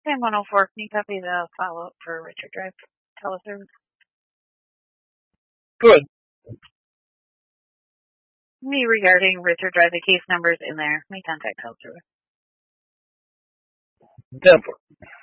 Sam 104, can you copy the follow-up for Richard Drive teleservice? Good. Me regarding Richard Drive, the case numbers in there. May contact teleservice. Deborah.